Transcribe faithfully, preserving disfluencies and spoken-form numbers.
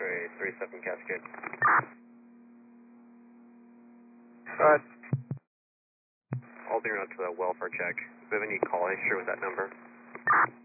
X-ray three seven Cascade. Uh, Holding out to the welfare check. Do we have any call history with that number?